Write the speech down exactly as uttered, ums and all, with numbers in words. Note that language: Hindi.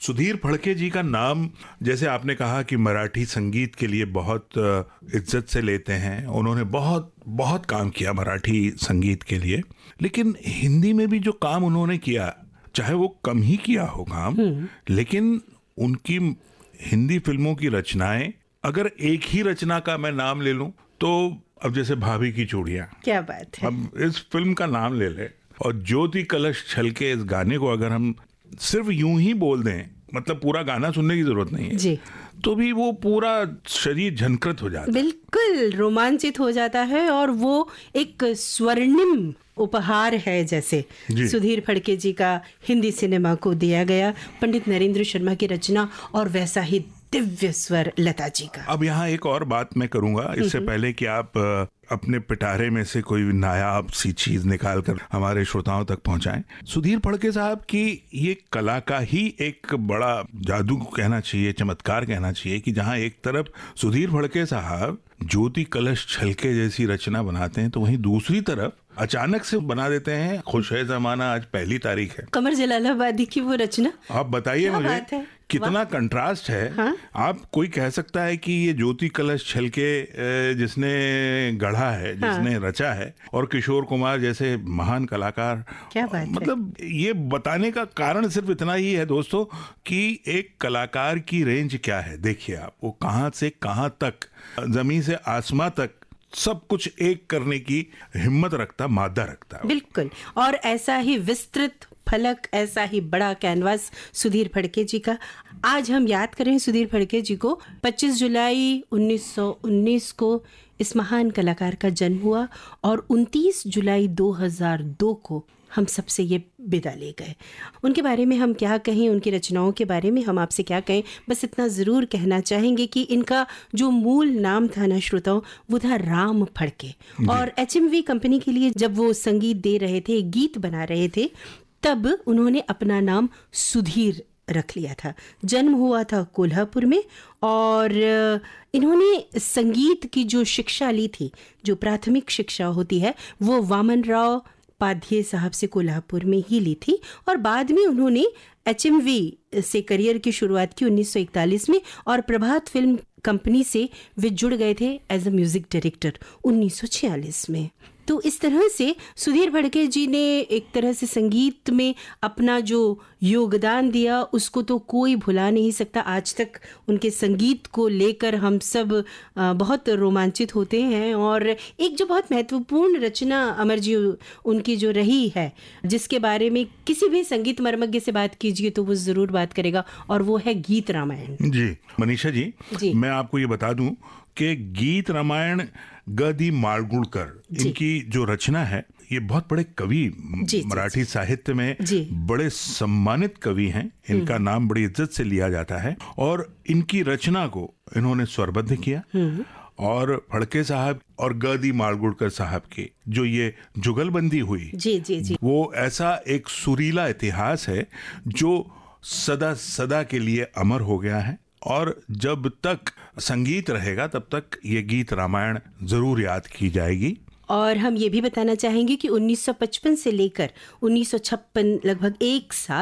सुधीर फड़के जी का नाम, जैसे आपने कहा कि मराठी संगीत के लिए बहुत इज्जत से लेते हैं, उन्होंने बहुत बहुत काम किया मराठी संगीत के लिए, लेकिन हिंदी में भी जो काम उन्होंने किया, चाहे वो कम ही किया हो काम, लेकिन उनकी हिंदी फिल्मों की रचनाएं, अगर एक ही रचना का मैं नाम ले लूं तो अब जैसे भाभी की चूड़ियां, क्या बात है, अब इस फिल्म का नाम ले ले, और ज्योति कलश छलके, इस गाने को अगर हम सिर्फ यूं ही बोल दें, मतलब पूरा गाना सुनने की जरूरत नहीं है जी, तो भी वो पूरा शरीर झनकृत हो जाता है, बिल्कुल रोमांचित हो जाता है। और वो एक स्वर्णिम उपहार है जैसे सुधीर फड़के जी का हिंदी सिनेमा को दिया गया, पंडित नरेंद्र शर्मा की रचना, और वैसा ही दिव्य स्वर लता जी का। अब यहाँ एक और बात मैं करूंगा, इससे पहले कि आप अपने पिटारे में से कोई नायाब सी चीज निकाल कर हमारे श्रोताओं तक पहुंचाएं। सुधीर फड़के साहब की ये कला का ही एक बड़ा जादू कहना चाहिए, चमत्कार कहना चाहिए, कि जहां एक तरफ सुधीर फड़के साहब ज्योति कलश छलके जैसी रचना बनाते हैं, तो वहीं दूसरी तरफ अचानक से बना देते हैं खुश है जमाना आज पहली तारीख है, कमर जलालाबादी की वो रचना। आप बताइए मुझे कितना कंट्रास्ट है। हाँ? आप कोई कह सकता है कि ये ज्योति कलश छलके जिसने गढ़ा है, जिसने हाँ? रचा है, और किशोर कुमार जैसे महान कलाकार, क्या बात मतलब है? ये बताने का कारण सिर्फ इतना ही है दोस्तों कि एक कलाकार की रेंज क्या है। देखिए आप, वो कहां से कहां तक, जमीन से आसमां तक सब कुछ एक करने की हिम्मत रखता, मादा रखता। बिल्कुल, और ऐसा ही विस्तृत फलक, ऐसा ही बड़ा कैनवास सुधीर फड़के जी का। आज हम याद करें सुधीर फड़के जी को। पच्चीस जुलाई उन्नीस सौ उन्नीस को इस महान कलाकार का जन्म हुआ, और उनतीस जुलाई दो हज़ार दो को हम सबसे ये विदा ले गए। उनके बारे में हम क्या कहें, उनकी रचनाओं के बारे में हम आपसे क्या कहें, बस इतना ज़रूर कहना चाहेंगे कि इनका जो मूल नाम था ना श्रोताओं, वो था राम फड़के। और एच एम वी कंपनी के लिए जब वो संगीत दे रहे थे, गीत बना रहे थे, तब उन्होंने अपना नाम सुधीर रख लिया था। जन्म हुआ था कोल्हापुर में, और इन्होंने संगीत की जो शिक्षा ली थी, जो प्राथमिक शिक्षा होती है, वो वामन राव पाध्ये साहब से कोल्हापुर में ही ली थी, और बाद में उन्होंने एच एम वी से करियर की शुरुआत की उन्नीस सौ इकतालीस में, और प्रभात फिल्म कंपनी से वे जुड़ गए थे एज अ म्यूजिक डायरेक्टर उन्नीस सौ छियालीस में। तो इस तरह से सुधीर फड़के जी ने एक तरह से संगीत में अपना जो योगदान दिया, उसको तो कोई भुला नहीं सकता। आज तक उनके संगीत को लेकर हम सब बहुत रोमांचित होते हैं। और एक जो बहुत महत्वपूर्ण रचना अमर जी उनकी जो रही है, जिसके बारे में किसी भी संगीत मर्मज्ञ से बात कीजिए तो वो जरूर बात करेगा, और वो है गीत रामायण। जी मनीषा जी, जी, मैं आपको ये बता दूं कि गीत रामायण गदी माडगुळकर, इनकी जो रचना है, ये बहुत बड़े कवि, मराठी साहित्य में बड़े सम्मानित कवि हैं। इनका नाम बड़ी इज्जत से लिया जाता है, और इनकी रचना को इन्होंने स्वरबद्ध किया। और फड़के साहब और गदी माडगुळकर साहब की जो ये जुगलबंदी हुई, जी, जी, जी, वो ऐसा एक सुरीला इतिहास है जो सदा सदा के लिए अमर हो गया है। और जब तक संगीत रहेगा तब तक ये गीत रामायण जरूर याद की जाएगी। और हम ये भी बताना चाहेंगे कि उन्नीस सौ पचपन से लेकर उन्नीस सौ छप्पन, लगभग एक साल